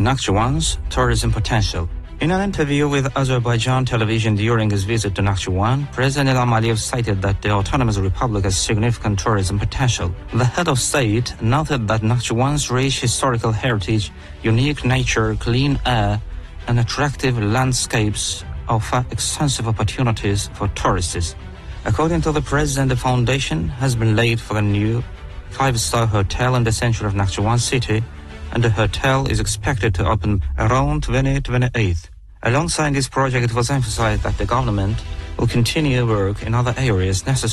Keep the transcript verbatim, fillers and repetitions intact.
Nakhchivan's tourism potential. In an interview with Azerbaijan television during his visit to Nakhchivan, President Ilham Aliyev cited that the autonomous republic has significant tourism potential. The head of state noted that Nakhchivan's rich historical heritage, unique nature, clean air, and attractive landscapes offer extensive opportunities for tourists. According to the president, the foundation has been laid for a new five-star hotel in the center of Nakhchivan city, and the hotel is expected to open around twenty twenty-eight. Alongside this project, it was emphasized that the government will continue work in other areas necessary